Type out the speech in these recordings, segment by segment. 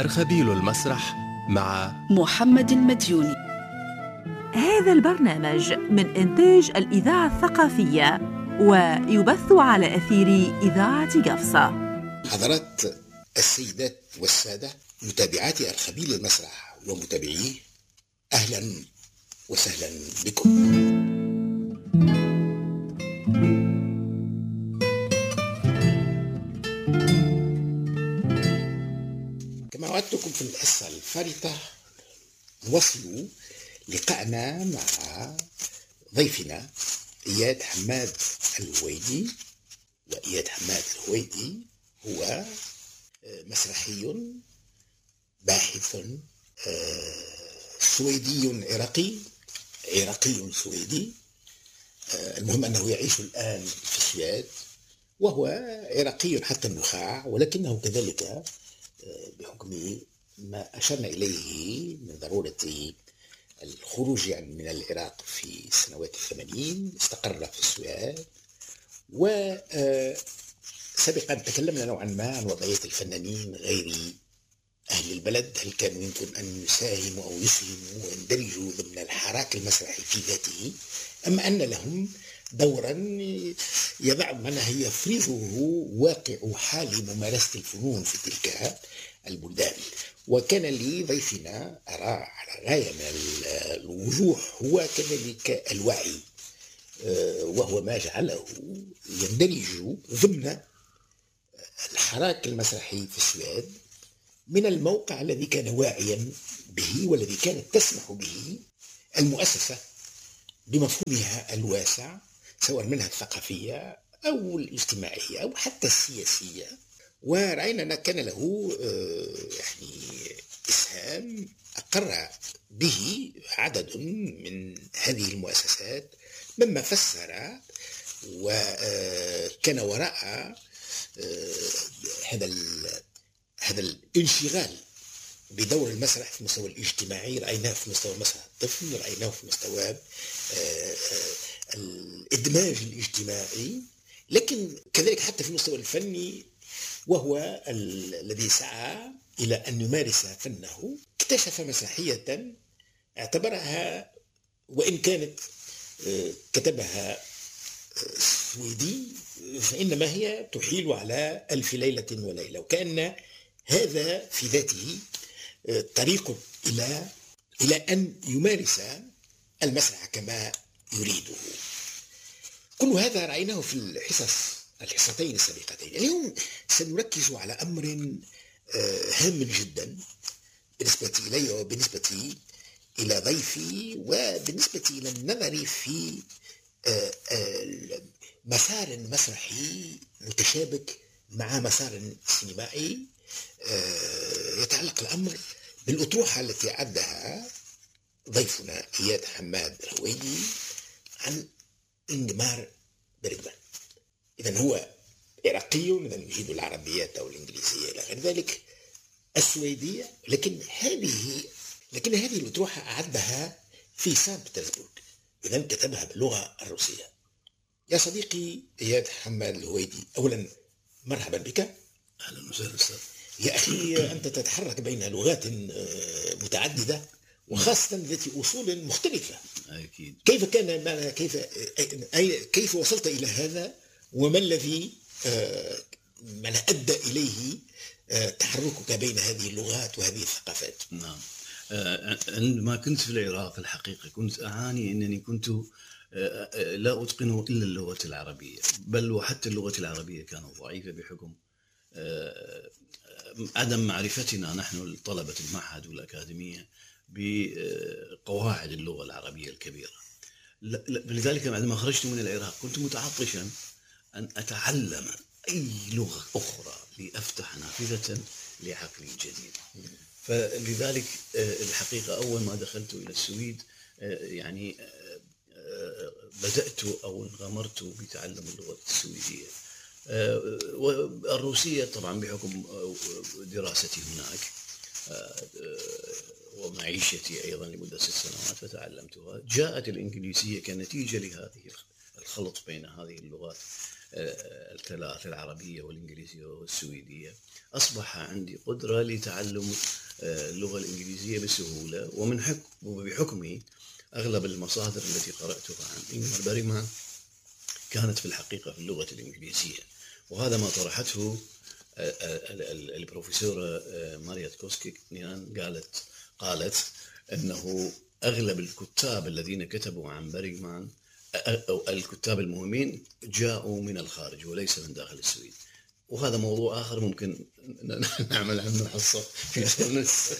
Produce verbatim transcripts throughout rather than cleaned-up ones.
أرخبيل المسرح مع محمد المديوني. هذا البرنامج من إنتاج الإذاعة الثقافية ويبث على أثير إذاعة قفصة. حضرات السيدات والسادة متابعات أرخبيل المسرح ومتابعيه، أهلا وسهلا بكم. كما وعدتكم في الحصة الفارطة نواصل لقاءنا مع ضيفنا إياد حماد الهويدي. وإياد حماد الهويدي هو مسرحي باحث سويدي عراقي عراقي سويدي. المهم أنه يعيش الآن في السويد وهو عراقي حتى النخاع، ولكنه كذلك بحكم ما أشرنا إليه من ضرورة الخروج يعني من العراق في السنوات الثمانين استقر في السويد. وسابقا تكلمنا نوعا ما عن وضعية الفنانين غير أهل البلد، هل كانوا يمكن أن يساهموا أو يسهموا ويندرجوا ضمن الحراك المسرحي في ذاته، أما أن لهم دورا يضع معناها يفرضه واقع حال ممارسة الفنون في تلك البلدان. وكان لي ضيفنا أرى على غاية من الوضوح هو كذلك الوعي، وهو ما جعله يندرج ضمن الحراك المسرحي في السويد من الموقع الذي كان واعيا به والذي كانت تسمح به المؤسسة بمفهومها الواسع، سواء منها الثقافية أو الاجتماعية أو حتى السياسية. ورأينا أن كان له يعني إسهام أقر به عدد من هذه المؤسسات، مما فسر وكان وراء هذا هذا الانشغال بدور المسرح في المستوى الاجتماعي. رأيناه في مستوى مسرح الطفل، رأيناه في مستوى الإدماج الاجتماعي، لكن كذلك حتى في المستوى الفني، وهو الذي سعى إلى أن يمارس فنه. اكتشف مسرحية اعتبرها، وإن كانت كتبها سويدي، فإنما هي تحيل على ألف ليلة وليلة، وكأن هذا في ذاته طريق إلى إلى أن يمارس المسرح كما يريده. كل هذا رأيناه في الحصص الحصتين السابقتين. اليوم سنركز على أمر هام جدا بالنسبة إلي وبالنسبة إلى ضيفي وبالنسبة إلى النظر في مسار مسرحي متشابك مع مسار سينمائي. يتعلق الأمر بالأطروحة التي عدها ضيفنا إياد حماد الهويدي عن إنجمار بيرغمان. إذن هو عراقي، إذن يجيد العربيات أو الإنجليزية إلى غير ذلك، السويدية، لكن هذه لكن هذه الأطروحة أعدها في سان بطرسبرغ، إذن كتبها باللغة الروسية. يا صديقي إياد حماد الهويدي، أولا مرحبا بك. أهلا وسهلا أستاذ. يا أخي أنت تتحرك بين لغات متعددة وخاصة ذات أصول مختلفة. أكيد. كيف كان كيف أي كيف وصلت إلى هذا، وما الذي من أدى إليه تحركك بين هذه اللغات وهذه الثقافات؟ نعم. عندما كنت في العراق الحقيقة كنت أعاني أنني كنت لا أتقن إلا اللغة العربية، بل وحتى اللغة العربية كانت ضعيفة بحكم عدم معرفتنا نحن الطلبة المعهد والأكاديمية بقواعد اللغة العربية الكبيرة. لذلك عندما خرجت من العراق كنت متعطشا أن أتعلم أي لغة أخرى لأفتح نافذة لعقلي الجديد. فلذلك الحقيقة أول ما دخلت إلى السويد يعني بدأت أو انغمرت بتعلم اللغة السويدية والروسية طبعا بحكم دراستي هناك ومعيشتي أيضا لمدة ست سنوات فتعلمتها. جاءت الإنجليزية كنتيجة لهذه الخلط بين هذه اللغات الثلاث العربية والإنجليزية والسويدية، أصبح عندي قدرة لتعلم اللغة الإنجليزية بسهولة. ومن حكم وبحكمي أغلب المصادر التي قرأتها عن إنجمار بيرغمان كانت في الحقيقة في اللغة الإنجليزية، وهذا ما طرحته البروفيسورة ماريا كوسكينيان. قالت قالت أنه أغلب الكتاب الذين كتبوا عن بيرغمان أو الكتاب المهمين جاءوا من الخارج وليس من داخل السويد، وهذا موضوع آخر ممكن نعمل عنه حصة في سونس.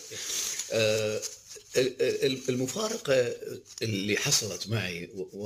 المفارقة اللي حصلت معي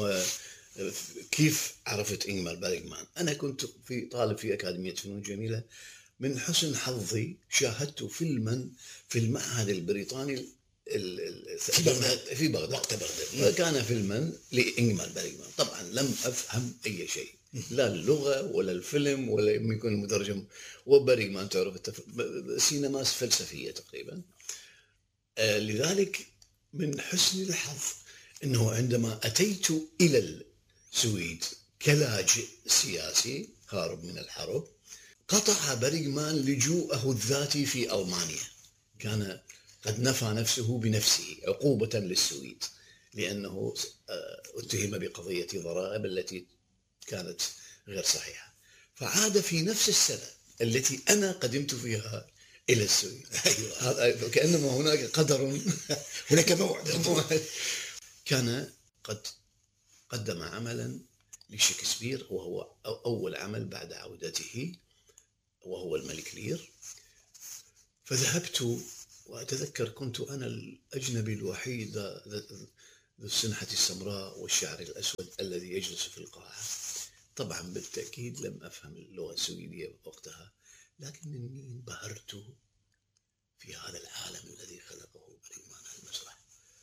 وكيف عرفت إنجمار بيرغمان، أنا كنت في طالب في أكاديمية فنون جميلة، من حسن حظي شاهدت فيلما في المعهد البريطاني في بغداد في بغداد كان فيلما لإنجمار بيرغمان. طبعا لم أفهم أي شيء، لا اللغة ولا الفيلم ولا يمكن المترجم، وبيرغمان تعرف سينما فلسفية تقريبا. آه لذلك من حسن الحظ أنه عندما أتيت إلى السويد كلاجئ سياسي هارب من الحرب، قطع بيرغمان لجوءه الذاتي في ألمانيا. كان قد نفى نفسه بنفسه عقوبة للسويد لأنه اتهم بقضية ضرائب التي كانت غير صحيحة، فعاد في نفس السنة التي أنا قدمت فيها إلى السويد. أيوة. كأنما هناك قدر، هناك موعد. كان قد قدم عملا لشكسبير وهو أول عمل بعد عودته، وهو الملك لير. فذهبت، وأتذكر كنت أنا الأجنبي الوحيد ذو السنحة السمراء والشعر الأسود الذي يجلس في القاعة. طبعا بالتأكيد لم أفهم اللغة السويدية وقتها، لكنني انبهرت في هذا العالم الذي خلقه بيرغمان على المسرح.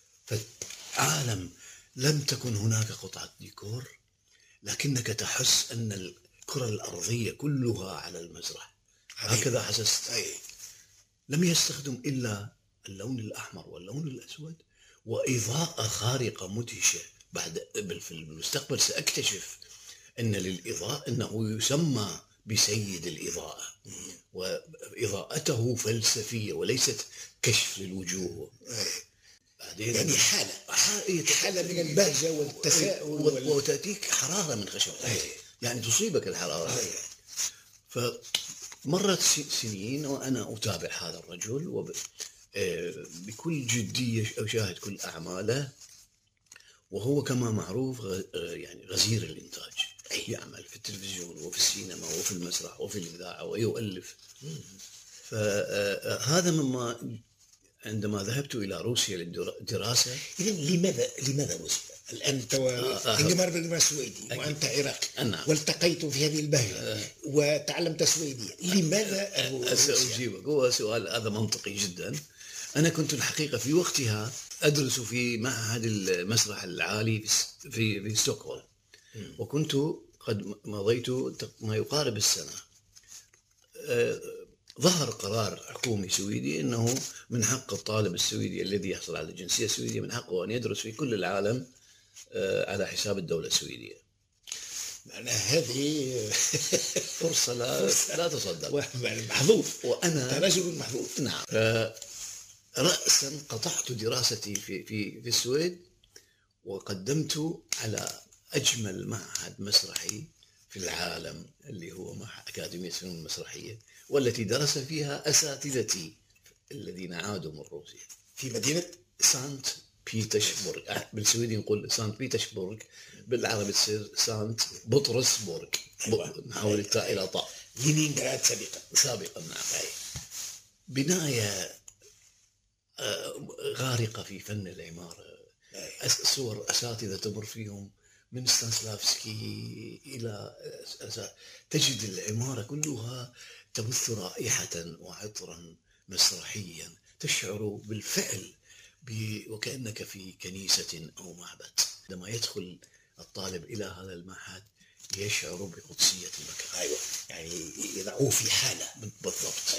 فالعالم لم تكن هناك قطعة ديكور، لكنك تحس أن الكرة الأرضية كلها على المسرح. هكذا حسست. لم يستخدم إلا اللون الأحمر واللون الأسود وإضاءة خارقة مدهشة. بعد في المستقبل سأكتشف أن للإضاءة أنه يسمى بسيد الإضاءة، وإضاءته فلسفية وليست كشف للوجوه. بعدين يعني حالة حالة من البهجة والتساؤل، وتأتيك حرارة من خشبته، يعني تصيبك الحرارة. فمرت سنين وأنا أتابع هذا الرجل وبكل جدية أشاهد كل أعماله، وهو كما معروف يعني غزير الإنتاج، يعمل في التلفزيون وفي السينما وفي المسرح وفي الإذاعة ويؤلف. فهذا مما عندما ذهبت إلى روسيا للدراسة. إذن لماذا لماذا روسيا؟ الآن أنت إنجمار بيرغمان سويدي وأنت عراقي، نعم. والتقيت في هذه البهجة أه. وتعلمت سويدية، لماذا روسيا؟ سأجيبك، هو سؤال هذا منطقي جدا. أنا كنت الحقيقة في وقتها أدرس في معهد المسرح العالي في في ستوكهولم، وكنت قد مضيت ما يقارب السنة. أه ظهر قرار حكومي سويدي أنه من حق الطالب السويدي الذي يحصل على الجنسية السويدية من حقه أن يدرس في كل العالم على حساب الدولة السويدية. معنى هذه فرصة لا, لا تصدق، محظوظ، وأنا رجل محظوظ. نعم. رأسا قطعت دراستي في في في السويد، وقدمت على أجمل معهد مسرحي في العالم اللي هو معهد أكاديمية فنون المسرحية، والتي درس فيها أساتذتي الذين عادوا من روسيا في مدينة سانت بيترسبورغ. بالسويدي نقول سانت بيترسبورغ، بالعربي تصير سانت بطرسبورغ. نحول التاء إلى طاء. لينينغراد سابقا سابقا نعم. بناية غارقة في فن العمارة، صور أساتذة تمر فيهم من ستانسلافسكي إلى تجد العمارة كلها تبث رائحة وعطرا مسرحيا، تشعر بالفعل وكأنك في كنيسة أو معبد. عندما يدخل الطالب إلى هذا المعهد يشعر بقدسية المكان. أيوة، يعني يضعوه في حالة بالضبط.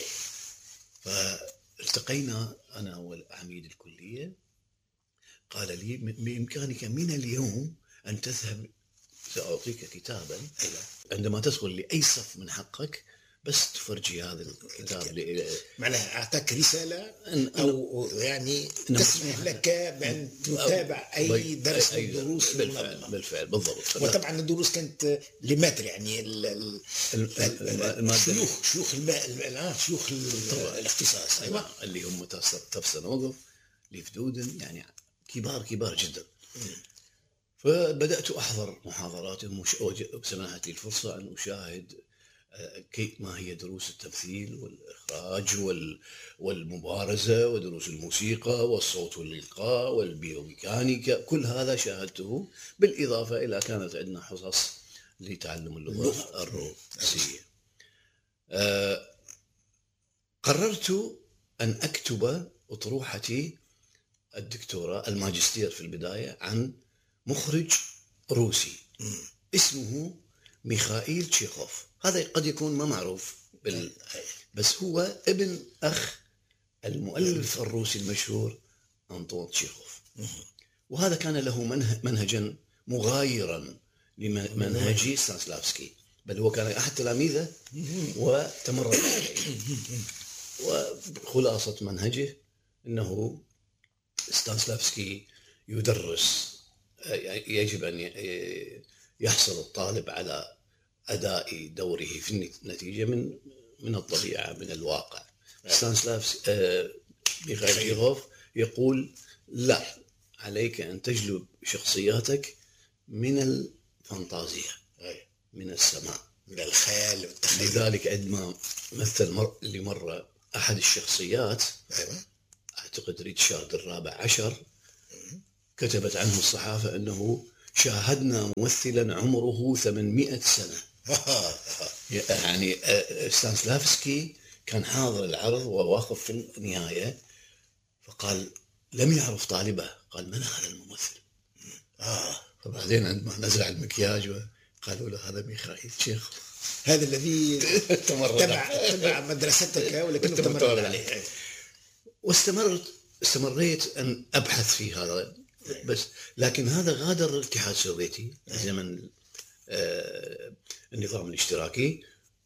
فالتقينا أنا والعميد الكلية، قال لي بإمكانك من اليوم أن تذهب سأعطيك كتابا أيوة. عندما تدخل لأي صف من حقك بس تفرجي هذا الكتاب ل... معناها أعطاك رسالة إن- أو يعني إنه- تسمح لك بأن تتابع أي درس من أي الدروس بالفعل المنظمة. بالفعل بالضبط. وطبعا الدروس كانت لمتر يعني ال- ال- الم- ال- المادة شيوخ شيوخ الم- الآن شيوخ ال- طبعاً. الاختصاص. أيوة. أيوة. اللي هم تفسن وقف ليف دودن، يعني كبار كبار جدا. فبدأت أحضر محاضراتهم وش- وج- سمحت لي الفرصة أن أشاهد آه، كيف ما هي دروس التمثيل والإخراج وال- والمبارزة ودروس الموسيقى والصوت والإلقاء والبيوميكانيكا، كل هذا شاهدته، بالإضافة إلى كانت عندنا حصص لتعلم اللغة الروسية. آه، قررت أن أكتب أطروحتي الدكتوراه الماجستير في البداية عن مخرج روسي اسمه ميخائيل تشيخوف. هذا قد يكون ما معروف بال... بس هو ابن أخ المؤلف الروسي المشهور أنطون تشيخوف، وهذا كان له منه... منهجا مغايرا لمنهج ستانسلافسكي، بل هو كان أحد تلاميذه وتمرد عليه. وخلاصة منهجه أنه ستانسلافسكي يدرس يجب أن يحصل الطالب على أداء دوره في النتيجة من من الطبيعة، من الواقع. ستانسلافسكي ميخائيل تشيخوف يقول لا، عليك أن تجلب شخصياتك من الفانتازيا، من السماء، من الخيال والتخيل. لذلك عندما مثل مر... لمرة أحد الشخصيات، أيوة. أعتقد ريتشارد الرابع عشر، كتبت عنه الصحافة أنه شاهدنا ممثلا عمره ثمانمائة سنة. يعني ستانسلافسكي كان حاضر العرض وواقف في النهاية، فقال لم يعرف طالبه، قال من هذا الممثل؟ آه. فبعدين عندما نزع المكياج قالوا له هذا ميخائيل تشيخوف، هذا الذي تمرد تبع تبع مدرستك ولكنه تمرد عليه. واستمرت استمريت أن أبحث في هذا، بس لكن هذا غادر الاتحاد السوفيتي زمن آه النظام الاشتراكي،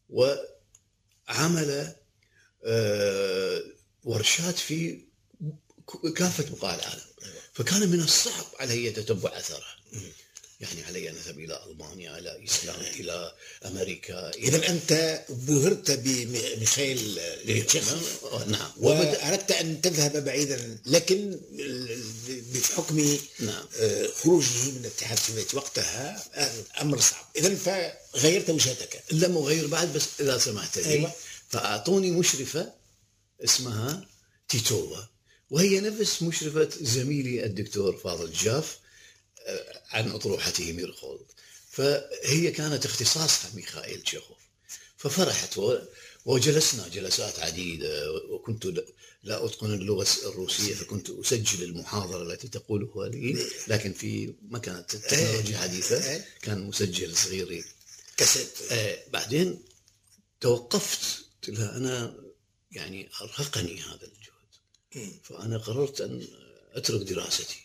وعمل آه ورشات في كافة بقاع العالم، فكان من الصعب علي تتبع أثره. يعني علي أن أذهب إلى ألمانيا، إلى إيسلندا، إلى أمريكا. إذا أنت بهرت بميخائيل تشيخوف. نعم. وأردت أن تذهب بعيدا، لكن بحكم نعم. خروجه من الاتحاد السوفيتي وقتها أمر صعب، إذا فغيرت وجهتك. لم أغير بعد، بس إذا سمحت لي. أيوة. فأعطوني مشرفة اسمها تيتوفا، وهي نفس مشرفة زميلي الدكتور فاضل جاف عن أطروحته ميرخولد، فهي كانت اختصاصها ميخائيل تشيخوف. ففرحت وجلسنا جلسات عديدة، وكنت لا أتقن اللغة الروسية، فكنت أسجل المحاضرة التي تقولها لي، لكن في ما كانت التكنولوجيا حديثة، كان مسجل صغير كاسيت. آه بعدين توقفت، قلت لها أنا يعني أرهقني هذا الجهد، فأنا قررت أن أترك دراستي.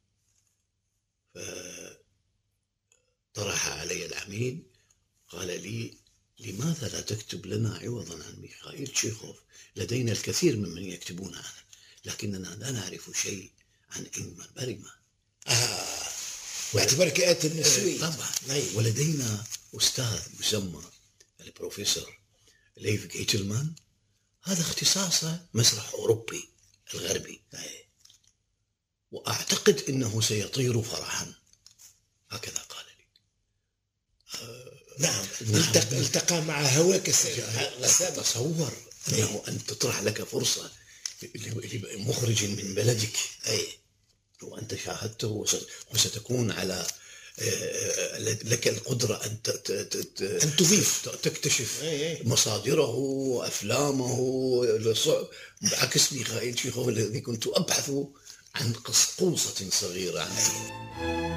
فطرح علي العميد، قال لي لماذا لا تكتب لنا عوضا عن ميخائيل تشيخوف؟ لدينا الكثير ممن يكتبون عنه، لكننا لا نعرف شيء عن إنمار بيرغمان. آه. واعتبارك آت من السويد. طبعا. ولدينا أستاذ مسمى البروفيسور ليف جيتلمان، هذا اختصاصه مسرح أوروبي الغربي، وأعتقد أنه سيطير فرحا. هكذا قال لي. آه نعم. التقى, التقى مع هواك السابق. تصور أنه أن تطرح لك فرصة لمخرج من بلدك، أي وأنت شاهدته، وستكون على لك القدرة أن أن تضيف، تكتشف مصادره، أفلامه، بعكس ميخائيل تشيخوف الذي كنت أبحث عن قصقوصة صغيرة عنه.